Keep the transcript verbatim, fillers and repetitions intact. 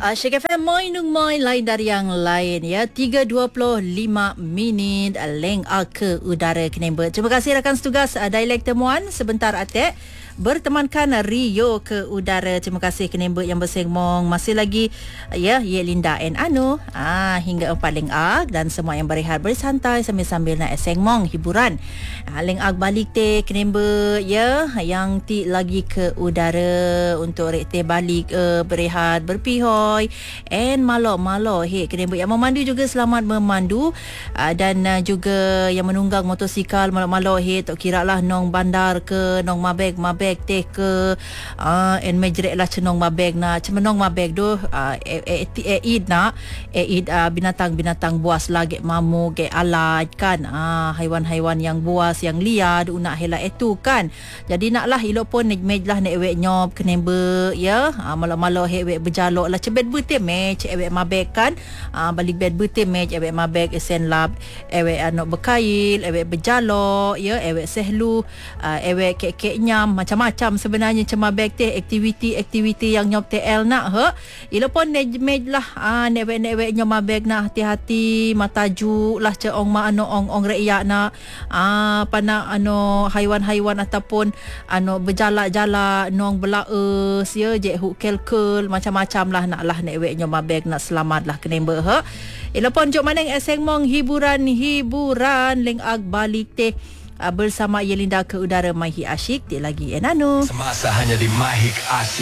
Asyik F M Moin Nung Moin lain dari yang lain ya. tiga dua puluh lima minit leng ke udara Kenembet. Terima kasih rakan setugas uh, Dialek Temuan sebentar atek bertemankan Rio ke udara. Terima kasih Kenembet yang bersengmong. Masih lagi ya Ye Linda and Anu ah hingga empat leng ag dan semua yang berehat bersantai sambil-sambil nak sengmong hiburan. Ah, leng ag balik teh Kenembet ya yang ti lagi ke udara untuk rek teh balik uh, berehat berpihoi and malo-malo he Kenembet yang memandu juga selamat memandu uh, dan uh, juga yang menunggang motosikal malo-malo he tak kira lah nong bandar ke nong mabeg mabeg teh ke uh, and majrek lah cenong mabeg na cemenong mabeg doh uh, e, e, e, eid nak eid uh, binatang-binatang buas lagi mamu ke alaj kan uh, haiwan-haiwan yang buas yang liar unak hela itu kan jadi naklah elok pun mej lah nek wek nyop Kenembet ya uh, malo-malo he wek berjalok lah cebet betul match ewek mabeg kan uh, balik bed betul match ewek mabeg esen lab ewek anak berkail ewek berjalok ya ewek sehlu uh, ewek kek-kek nyam macam-macam sebenarnya cema beg teh aktiviti-aktiviti yang nyop T L nak he ilo pun nej lah ah nek-nek nyop mabeg nak hati-hati mataju lah ceong ma ano ong-ong reyak nak ah pana ano haiwan-haiwan ataupun ano berjalak-jalak nong belaes ya je hukel-kel macam-macam lah nak lah nek nyop mabeg nak selamat lah Kenembet he ilo pun jok maneng eseng mong hiburan-hiburan leng ag balik teh bersama Yelinda ke udara Mahik Asyik dia lagi Enano semasa hanya di Mahik Asyik.